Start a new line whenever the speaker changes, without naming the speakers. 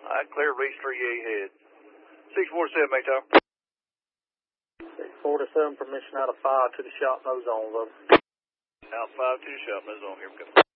I clear reach 3A head. 647, Maytow.
647, permission out of 5 to the shop nose on, over.
Out 5 to the shop nose on, here we go.